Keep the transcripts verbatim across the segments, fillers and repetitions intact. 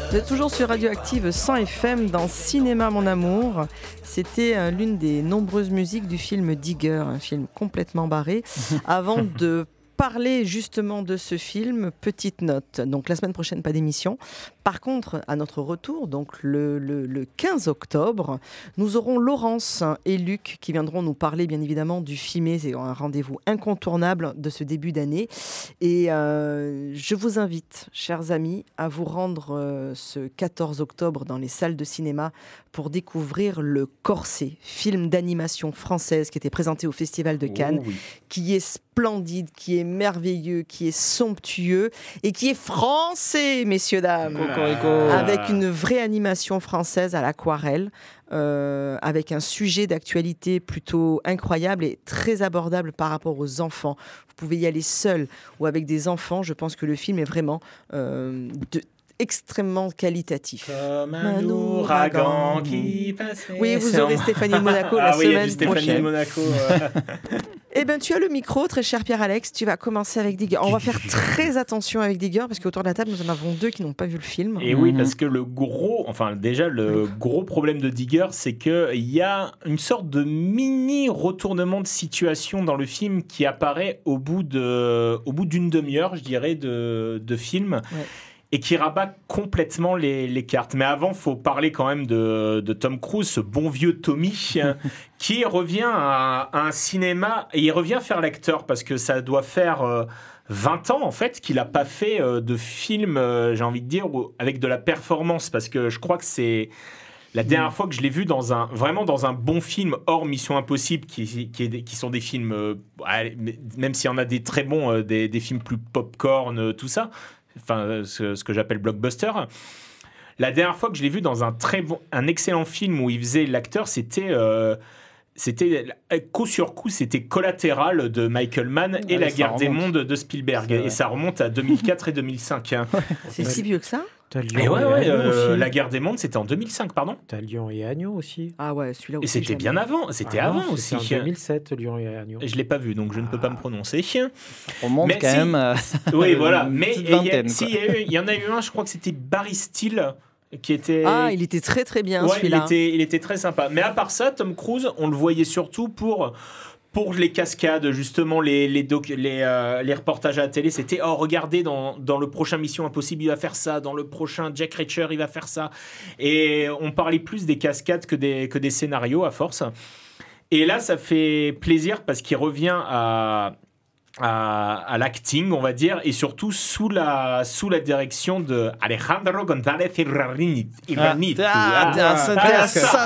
Vous êtes toujours sur Radioactive cent F M dans Cinéma Mon Amour. C'était euh, l'une des nombreuses musiques du film Digger, un film complètement barré. Avant de parler justement de ce film, petite note. Donc la semaine prochaine, pas d'émission. Par contre, à notre retour, donc le, le, le quinze octobre, nous aurons Laurence et Luc qui viendront nous parler bien évidemment du Fimé. C'est un rendez-vous incontournable de ce début d'année. Et euh, je vous invite, chers amis, à vous rendre euh, ce quatorze octobre dans les salles de cinéma pour découvrir Le Corset, film d'animation française qui était présenté au Festival de Cannes, oh oui. qui est splendide, qui est merveilleux, qui est somptueux et qui est français, messieurs, dames. Cocorico. Avec une vraie animation française à l'aquarelle, euh, avec un sujet d'actualité plutôt incroyable et très abordable par rapport aux enfants. Vous pouvez y aller seul ou avec des enfants. Je pense que le film est vraiment euh, de extrêmement qualitatif. Comme un ouragan qui passait. Oui, vous aurez Stéphanie Monaco la ah oui, semaine Stéphanie prochaine. Monaco. Euh... Eh bien, tu as le micro, très cher Pierre-Alex. Tu vas commencer avec Digger. On va faire très attention avec Digger parce qu'autour de la table, nous en avons deux qui n'ont pas vu le film. Et oui, parce que le gros, enfin déjà le gros problème de Digger, c'est que il y a une sorte de mini retournement de situation dans le film qui apparaît au bout de, au bout d'une demi-heure, je dirais, de, de film. Ouais. Et qui rabat complètement les, les cartes. Mais avant, il faut parler quand même de, de Tom Cruise, ce bon vieux Tommy, qui revient à, à un cinéma, et il revient faire l'acteur, parce que ça doit faire euh, vingt ans, en fait, qu'il n'a pas fait euh, de film, euh, j'ai envie de dire, avec de la performance, parce que je crois que c'est la dernière fois que je l'ai vu dans un, vraiment dans un bon film, hors Mission Impossible, qui, qui, est, qui sont des films, euh, même s'il y en a des très bons, euh, des, des films plus popcorn, euh, tout ça, enfin ce, ce que j'appelle blockbuster. La dernière fois que je l'ai vu dans un très bon, un excellent film où il faisait l'acteur, c'était euh, c'était coup sur coup, c'était Collatéral de Michael Mann et ah, La Guerre des Mondes de Spielberg, et ça remonte à deux mille quatre et deux mille cinq. Hein. C'est si vieux que ça. T'as Lion et ouais, et ouais, euh, La Guerre des Mondes, c'était en deux mille cinq, pardon. T'as Lion et Agneau aussi. Ah ouais, celui-là aussi. Et c'était bien avant, c'était ah avant non, aussi. C'était en deux mille sept, Lion et Agneau. Je l'ai pas vu, donc je ah. ne peux pas me prononcer. On monte mais quand si, même. Euh, oui, voilà. Mais il y, y, y en a eu un, je crois que c'était Barry Steele. Qui était... Ah, il était très très bien ouais, celui-là. Il était, il était très sympa. Mais à part ça, Tom Cruise, on le voyait surtout pour... Pour les cascades, justement, les, les, doc, les, euh, les reportages à la télé, c'était « Oh, regardez, dans, dans le prochain Mission Impossible, il va faire ça. Dans le prochain Jack Reacher, il va faire ça. » Et on parlait plus des cascades que des, que des scénarios, à force. Et là, ça fait plaisir parce qu'il revient à... À, à l'acting, on va dire, et surtout sous la, sous la direction de Alejandro González Iñárritu. Ah, ah,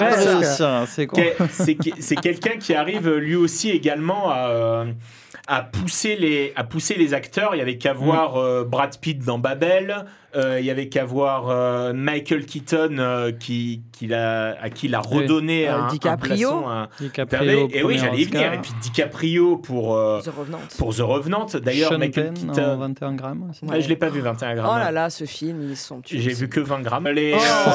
c'est quoi ? C'est, c'est quelqu'un qui arrive lui aussi également à, à, pousser, les, à pousser les acteurs. Il y avait qu'à voir euh, Brad Pitt dans Babel. Euh, il y avait qu'à voir euh, Michael Keaton euh, qui, qui l'a, à qui il a redonné euh, un, DiCaprio. un, un DiCaprio et oui, j'allais y venir. Et puis DiCaprio pour, euh, The Revenant. pour The Revenant. D'ailleurs, Sean Michael Penn Keaton. vingt et un grammes. Ouais. Ah, je ne l'ai pas vu, vingt et un grammes. Oh là là, ce film, ils sont tués. J'ai vu que vingt grammes. Les, oh.